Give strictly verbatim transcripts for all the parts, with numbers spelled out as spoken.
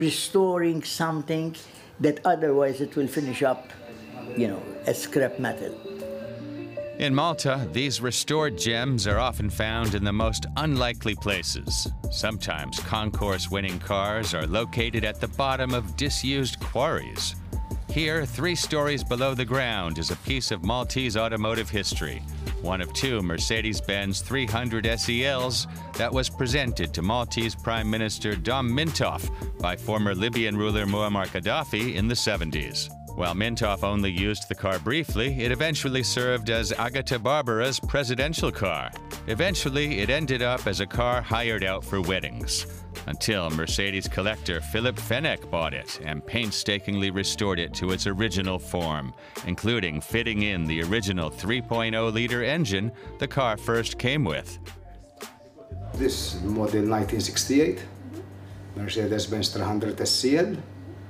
restoring something that otherwise it will finish up, you know, as scrap metal. In Malta, these restored gems are often found in the most unlikely places. Sometimes concourse-winning cars are located at the bottom of disused quarries. Here, three stories below the ground, is a piece of Maltese automotive history, one of two Mercedes-Benz three hundred S E Ls that was presented to Maltese Prime Minister Dom Mintoff by former Libyan ruler Muammar Gaddafi in the seventies. While Mintoff only used the car briefly, it eventually served as Agata Barbara's presidential car. Eventually, it ended up as a car hired out for weddings, until Mercedes collector Philip Fenech bought it and painstakingly restored it to its original form, including fitting in the original three point oh liter engine the car first came with. This model nineteen sixty-eight, Mercedes-Benz three hundred S E L.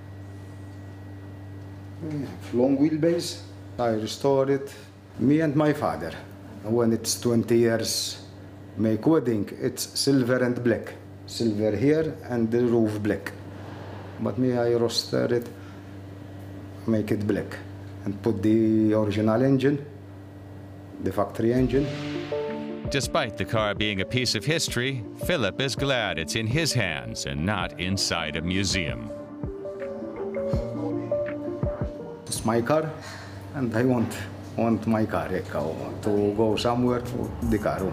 Long wheelbase. I restored it, me and my father. When it's twenty years, make wedding, it's silver and black. Silver here and the roof black. But me, I restore it, make it black, and put the original engine, the factory engine. Despite the car being a piece of history, Philip is glad it's in his hands and not inside a museum. It's my car, and I want, want my car to go somewhere to the car.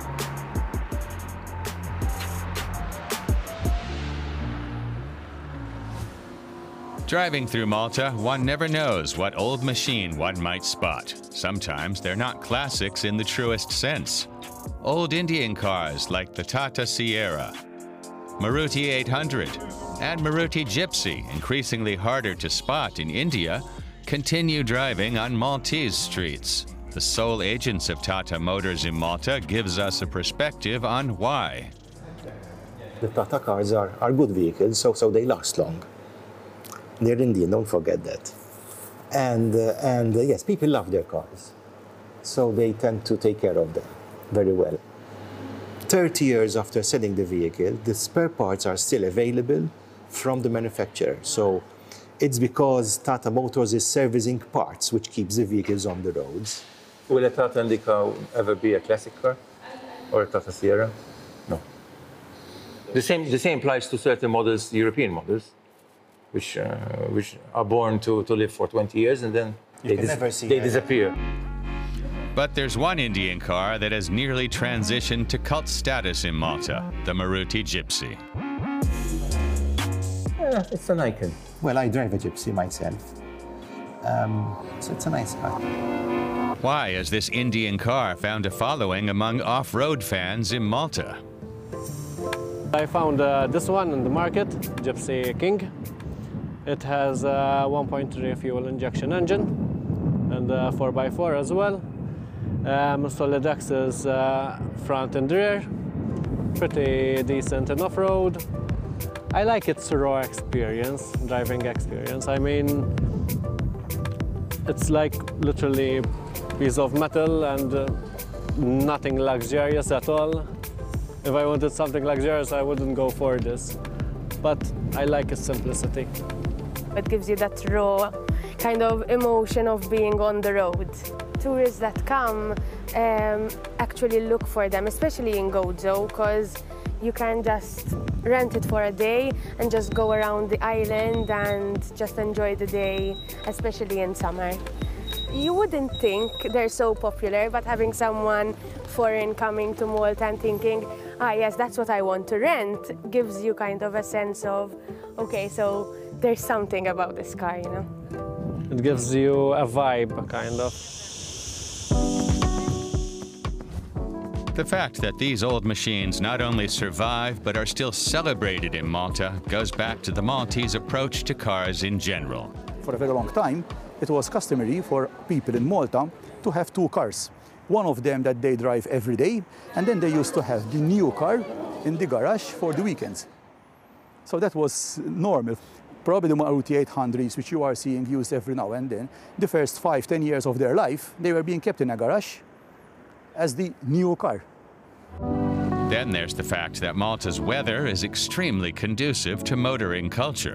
Driving through Malta, one never knows what old machine one might spot. Sometimes they're not classics in the truest sense. Old Indian cars like the Tata Sierra, Maruti eight hundred, and Maruti Gypsy, increasingly harder to spot in India, continue driving on Maltese streets. The sole agents of Tata Motors in Malta gives us a perspective on why. The Tata cars are, are good vehicles, so, so they last long. They're Indian, don't forget that. And, uh, and uh, yes, people love their cars, so they tend to take care of them very well. thirty years after selling the vehicle, the spare parts are still available from the manufacturer. So it's because Tata Motors is servicing parts which keeps the vehicles on the roads. Will a Tata Indica ever be a classic car? Or a Tata Sierra? No. The same, the same applies to certain models, European models, which, uh, which are born to, to live for twenty years and then you they, can dis never see they it. disappear. But there's one Indian car that has nearly transitioned to cult status in Malta, the Maruti Gypsy. Yeah, it's an icon. Well, I drive a Gypsy myself, um, so it's a nice car. Why has this Indian car found a following among off-road fans in Malta? I found uh, this one in the market, Gypsy King. It has a one point three fuel injection engine and a four by four as well. Um, solid axles uh, front and rear, pretty decent in off-road. I like its raw experience, driving experience. I mean, it's like literally a piece of metal and uh, nothing luxurious at all. If I wanted something luxurious, I wouldn't go for this. But I like its simplicity. It gives you that raw kind of emotion of being on the road. Tourists that come um, actually look for them, especially in Gozo, because you can just rent it for a day and just go around the island and just enjoy the day, especially in summer. You wouldn't think they're so popular, but having someone foreign coming to Malta and thinking, ah, yes, that's what I want to rent, gives you kind of a sense of, okay, so there's something about this car, you know? It gives you a vibe, kind of. The fact that these old machines not only survive but are still celebrated in Malta goes back to the Maltese approach to cars in general. For a very long time, it was customary for people in Malta to have two cars. One of them that they drive every day, and then they used to have the new car in the garage for the weekends. So that was normal. Probably the Maruti eight hundreds, which you are seeing used every now and then, the first five, ten years of their life, they were being kept in a garage as the new car. Then there's the fact that Malta's weather is extremely conducive to motoring culture.